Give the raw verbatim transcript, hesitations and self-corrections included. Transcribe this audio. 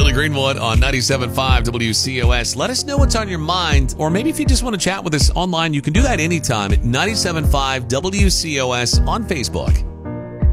Billy Greenwood on ninety-seven point five W C O S. Let us know what's on your mind, or maybe if you just want to chat with us online, you can do that anytime at ninety-seven point five W C O S on Facebook.